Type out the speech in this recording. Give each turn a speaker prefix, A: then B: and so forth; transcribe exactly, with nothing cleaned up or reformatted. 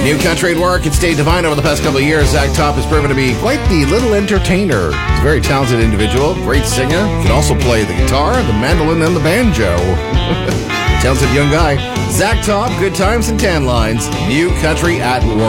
A: New country at work at State Divine over the past couple of years. Zach Top has proven to be quite the little entertainer. He's a very talented individual, great singer. Can also play the guitar, the mandolin, and the banjo. Talented young guy. Zach Top, Good Times and Tan Lines. New country at work.